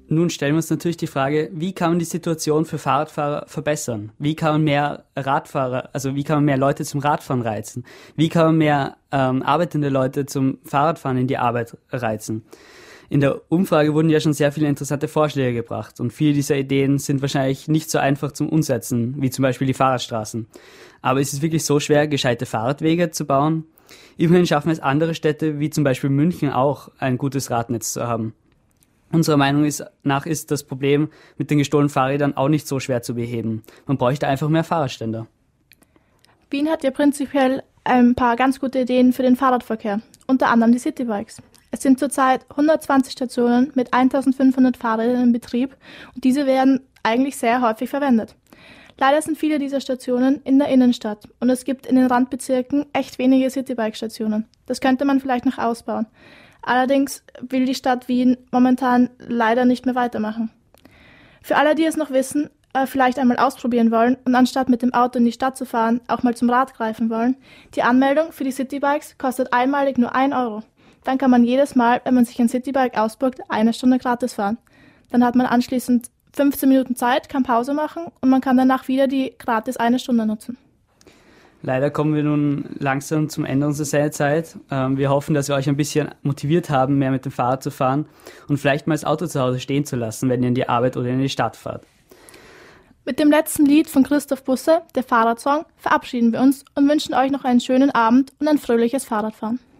Nun stellen wir uns natürlich die Frage, wie kann man die Situation für Fahrradfahrer verbessern? Wie kann man mehr Leute zum Radfahren reizen? Wie kann man mehr arbeitende Leute zum Fahrradfahren in die Arbeit reizen? In der Umfrage wurden ja schon sehr viele interessante Vorschläge gebracht und viele dieser Ideen sind wahrscheinlich nicht so einfach zum Umsetzen, wie zum Beispiel die Fahrradstraßen. Aber ist es wirklich so schwer, gescheite Fahrradwege zu bauen? Immerhin schaffen es andere Städte, wie zum Beispiel München, auch ein gutes Radnetz zu haben. Unserer Meinung nach ist das Problem mit den gestohlenen Fahrrädern auch nicht so schwer zu beheben. Man bräuchte einfach mehr Fahrradständer. Wien hat ja prinzipiell ein paar ganz gute Ideen für den Fahrradverkehr, unter anderem die Citybikes. Es sind zurzeit 120 Stationen mit 1500 Fahrrädern in Betrieb und diese werden eigentlich sehr häufig verwendet. Leider sind viele dieser Stationen in der Innenstadt und es gibt in den Randbezirken echt wenige Citybike-Stationen. Das könnte man vielleicht noch ausbauen. Allerdings will die Stadt Wien momentan leider nicht mehr weitermachen. Für alle, die es noch wissen, vielleicht einmal ausprobieren wollen und anstatt mit dem Auto in die Stadt zu fahren, auch mal zum Rad greifen wollen, die Anmeldung für die Citybikes kostet einmalig nur 1 Euro. Dann kann man jedes Mal, wenn man sich ein Citybike ausborgt, 1 Stunde gratis fahren. Dann hat man anschließend 15 Minuten Zeit, kann Pause machen und man kann danach wieder die gratis 1 Stunde nutzen. Leider kommen wir nun langsam zum Ende unserer Sendezeit. Wir hoffen, dass wir euch ein bisschen motiviert haben, mehr mit dem Fahrrad zu fahren und vielleicht mal das Auto zu Hause stehen zu lassen, wenn ihr in die Arbeit oder in die Stadt fahrt. Mit dem letzten Lied von Christoph Busse, der Fahrradsong, verabschieden wir uns und wünschen euch noch einen schönen Abend und ein fröhliches Fahrradfahren.